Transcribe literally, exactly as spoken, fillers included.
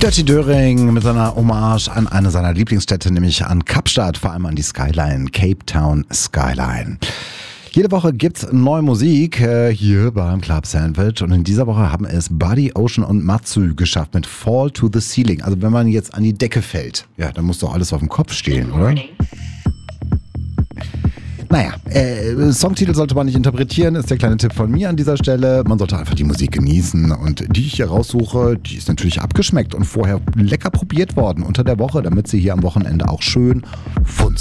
Dirty Döring mit seiner Hommage an eine seiner Lieblingsstädte, nämlich an Kapstadt, vor allem an die Skyline, Cape Town Skyline. Jede Woche gibt's neue Musik äh, hier beim Club Sandwich und in dieser Woche haben es Buddy, Ocean und Matsu geschafft mit Fall to the Ceiling. Also wenn man jetzt an die Decke fällt, ja, dann muss doch alles auf dem Kopf stehen, oder? Naja, äh, Songtitel sollte man nicht interpretieren, ist der kleine Tipp von mir an dieser Stelle. Man sollte einfach die Musik genießen und die ich hier raussuche, die ist natürlich abgeschmeckt und vorher lecker probiert worden unter der Woche, damit sie hier am Wochenende auch schön funzt.